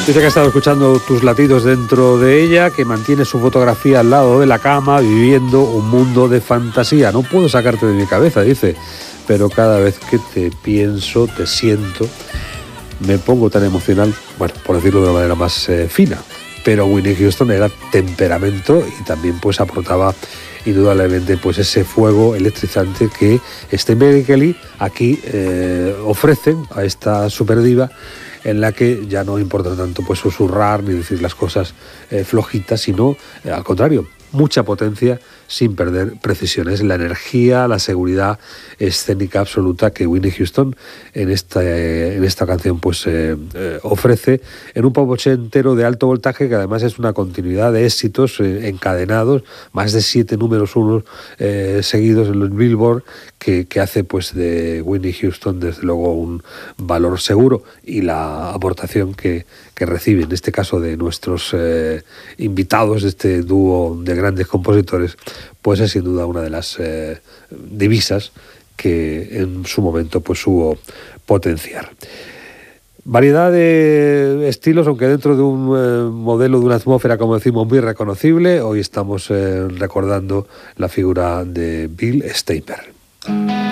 Dice que ha estado escuchando tus latidos dentro de ella, que mantiene su fotografía al lado de la cama, viviendo un mundo de fantasía. No puedo sacarte de mi cabeza, dice, pero cada vez que te pienso, te siento, me pongo tan emocional, bueno, por decirlo de una manera más fina. Pero Whitney Houston era temperamento y también pues aportaba indudablemente pues ese fuego electrizante que Steinway y Kelly aquí ofrecen a esta superdiva, en la que ya no importa tanto pues susurrar ni decir las cosas flojitas, sino al contrario, mucha potencia sin perder precisiones. La energía, la seguridad escénica absoluta que Whitney Houston en esta canción pues ofrece en un pop ochentero de alto voltaje, que además es una continuidad de éxitos encadenados, más de 7 números uno seguidos en los Billboard, que hace pues de Whitney Houston desde luego un valor seguro, y la aportación que recibe en este caso de nuestros invitados de este dúo de grandes compositores, pues es sin duda una de las divisas que en su momento pues hubo potenciar. Variedad de estilos, aunque dentro de un modelo, de una atmósfera, como decimos, muy reconocible. Hoy estamos recordando la figura de Bill Steinberg.